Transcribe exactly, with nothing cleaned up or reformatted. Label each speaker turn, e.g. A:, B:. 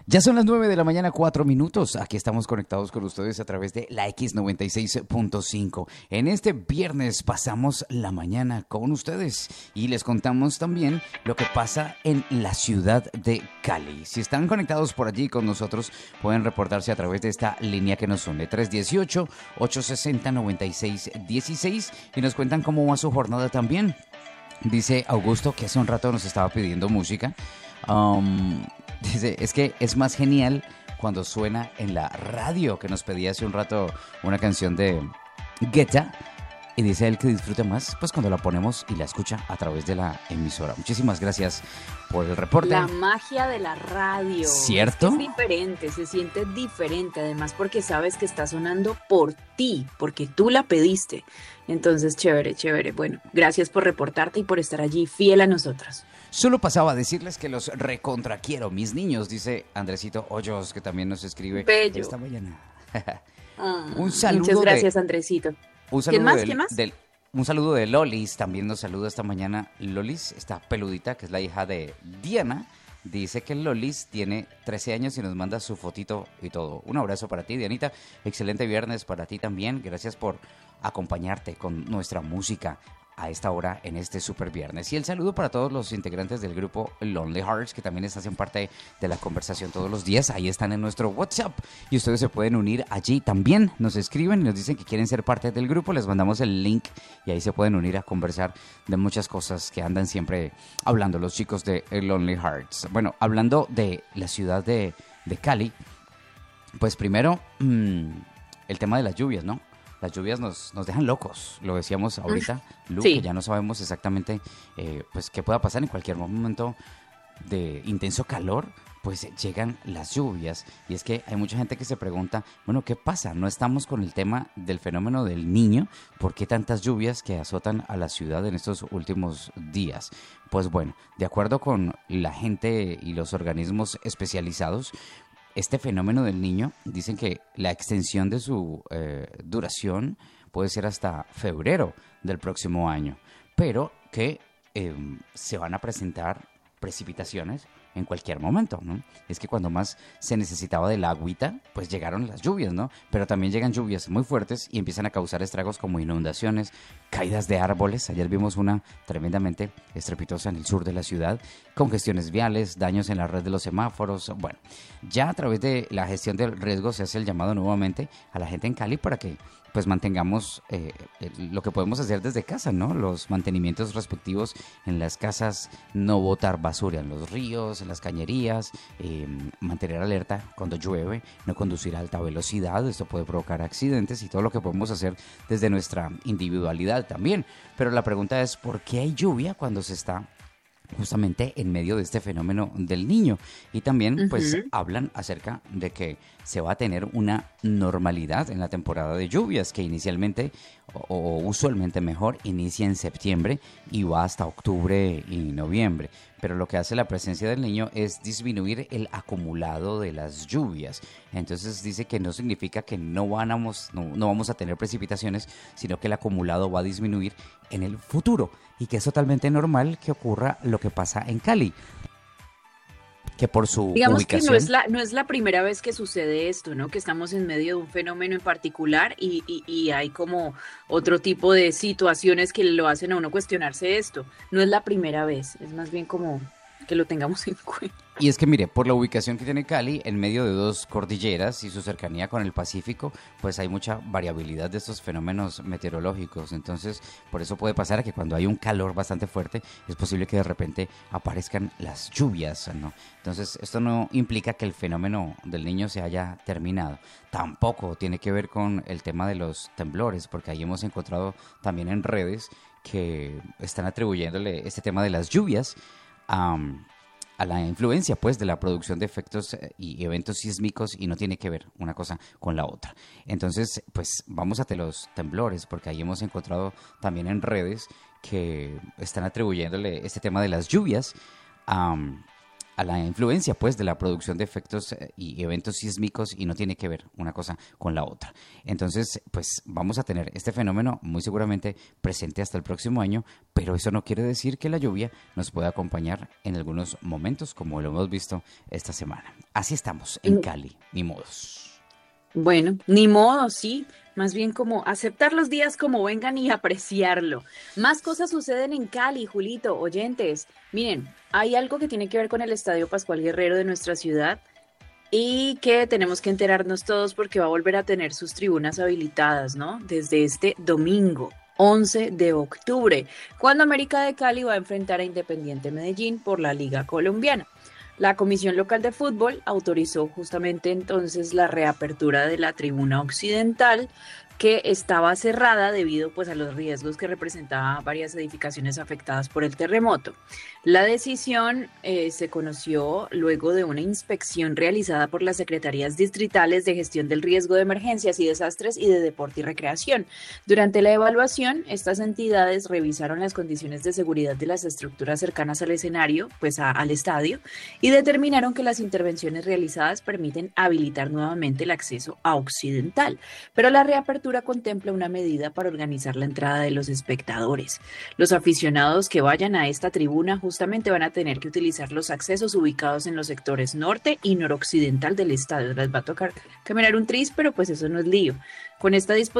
A: Ya son las nueve de la mañana, cuatro minutos. Aquí estamos conectados con ustedes a través de la X noventa y seis punto cinco. En este viernes pasamos la mañana con ustedes y les contamos también lo que pasa en la ciudad de Cali. Si están conectados por allí con nosotros, pueden reportarse a través de esta línea que nos une, tres uno ocho, ocho seis cero, nueve seis uno seis, y nos cuentan cómo va su jornada también. Dice Augusto que hace un rato nos estaba pidiendo música. Um, dice, es que es más genial cuando suena en la radio, que nos pedía hace un rato una canción de Guetta. Y dice él que disfruta más pues cuando la ponemos y la escucha a través de la emisora. Muchísimas gracias por el reporte.
B: La magia de la radio.
A: ¿Cierto?
B: Es, que es diferente, se siente diferente, además porque sabes que está sonando por ti, porque tú la pediste. Entonces, chévere, chévere. Bueno, gracias por reportarte y por estar allí fiel a nosotros.
A: Solo pasaba a decirles que los recontraquiero, mis niños, dice Andresito Hoyos, que también nos escribe
B: Bello.
A: esta mañana.
B: Ah,
A: un saludo.
B: Muchas gracias,
A: de,
B: Andresito.
A: Un saludo
B: ¿Quién más?
A: Del,
B: ¿Quién más?
A: Del, un saludo de Lolis, también nos saluda esta mañana Lolis, esta peludita, que es la hija de Diana. Dice que Lolis tiene trece años y nos manda su fotito y todo. Un abrazo para ti, Dianita. Excelente viernes para ti también. Gracias por acompañarte con nuestra música a esta hora en este super viernes. Y el saludo para todos los integrantes del grupo Lonely Hearts, que también hacen parte de la conversación todos los días. Ahí están en nuestro WhatsApp y ustedes se pueden unir allí también. Nos escriben y nos dicen que quieren ser parte del grupo. Les mandamos el link y ahí se pueden unir a conversar de muchas cosas que andan siempre hablando los chicos de Lonely Hearts. Bueno, hablando de la ciudad de, de Cali, pues primero mmm, el tema de las lluvias, ¿no? Las lluvias nos, nos dejan locos, lo decíamos ahorita, Lu, sí. que ya no sabemos exactamente eh, pues qué pueda pasar en cualquier momento de intenso calor, pues llegan las lluvias. Y es que hay mucha gente que se pregunta, bueno, ¿qué pasa? No estamos con el tema del fenómeno del Niño, ¿por qué tantas lluvias que azotan a la ciudad en estos últimos días? Pues bueno, de acuerdo con la gente y los organismos especializados, este fenómeno del Niño, dicen que la extensión de su eh, duración puede ser hasta febrero del próximo año, pero que eh, se van a presentar precipitaciones en cualquier momento, ¿no? Es que cuando más se necesitaba de la agüita, pues llegaron las lluvias, ¿no? Pero también llegan lluvias muy fuertes y empiezan a causar estragos como inundaciones, caídas de árboles. Ayer vimos una tremendamente estrepitosa en el sur de la ciudad, congestiones viales, daños en la red de los semáforos. Bueno, ya a través de la gestión del riesgo se hace el llamado nuevamente a la gente en Cali para que pues mantengamos eh, lo que podemos hacer desde casa, ¿no? Los mantenimientos respectivos en las casas, no botar basura en los ríos, en las cañerías, eh, mantener alerta cuando llueve, no conducir a alta velocidad, esto puede provocar accidentes y todo lo que podemos hacer desde nuestra individualidad también. Pero la pregunta es, ¿por qué hay lluvia cuando se está justamente en medio de este fenómeno del Niño? Y también pues uh-huh. hablan acerca de que se va a tener una normalidad en la temporada de lluvias que inicialmente o, o usualmente mejor inicia en septiembre y va hasta octubre y noviembre. Pero lo que hace la presencia del Niño es disminuir el acumulado de las lluvias. Entonces dice que no significa que no vamos, no, no vamos a tener precipitaciones, sino que el acumulado va a disminuir en el futuro y que es totalmente normal que ocurra lo que pasa en Cali, que por su
B: Digamos
A: ubicación...
B: que no es, la, no es la primera vez que sucede esto, ¿no? Que estamos en medio de un fenómeno en particular y, y, y hay como otro tipo de situaciones que lo hacen a uno cuestionarse esto. No es la primera vez, es más bien como que lo tengamos en cuenta.
A: Y es que mire, por la ubicación que tiene Cali, en medio de dos cordilleras y su cercanía con el Pacífico, pues hay mucha variabilidad de estos fenómenos meteorológicos. Entonces, por eso puede pasar que cuando hay un calor bastante fuerte, es posible que de repente aparezcan las lluvias, ¿no? Entonces, esto no implica que el fenómeno del Niño se haya terminado. Tampoco tiene que ver con el tema de los temblores, porque ahí hemos encontrado también en redes que están atribuyéndole este tema de las lluvias a... Um, a la influencia pues de la producción de efectos y eventos sísmicos y no tiene que ver una cosa con la otra. Entonces pues vamos ante los temblores porque ahí hemos encontrado también en redes que están atribuyéndole este tema de las lluvias a, a la influencia pues de la producción de efectos eh, y eventos sísmicos y no tiene que ver una cosa con la otra. Entonces, pues vamos a tener este fenómeno muy seguramente presente hasta el próximo año, pero eso no quiere decir que la lluvia nos pueda acompañar en algunos momentos como lo hemos visto esta semana. Así estamos en Cali, ni modos.
B: Bueno, ni modo, sí. Más bien como aceptar los días como vengan y apreciarlo. Más cosas suceden en Cali, Julito, oyentes. Miren, hay algo que tiene que ver con el Estadio Pascual Guerrero de nuestra ciudad y que tenemos que enterarnos todos porque va a volver a tener sus tribunas habilitadas, ¿no? Desde este domingo, once de octubre, cuando América de Cali va a enfrentar a Independiente Medellín por la Liga Colombiana. La Comisión Local de Fútbol autorizó justamente entonces la reapertura de la tribuna occidental que estaba cerrada debido pues a los riesgos que representaban varias edificaciones afectadas por el terremoto. La decisión eh, se conoció luego de una inspección realizada por las Secretarías Distritales de Gestión del Riesgo de Emergencias y Desastres y de Deporte y Recreación. Durante la evaluación, estas entidades revisaron las condiciones de seguridad de las estructuras cercanas al escenario, pues a, al estadio, y determinaron que las intervenciones realizadas permiten habilitar nuevamente el acceso a Occidental, pero la reapertura contempla una medida para organizar la entrada de los espectadores. Los aficionados que vayan a esta tribuna justamente van a tener que utilizar los accesos ubicados en los sectores norte y noroccidental del estadio. Les va a tocar caminar un tris, pero pues eso no es lío. Con esta disposición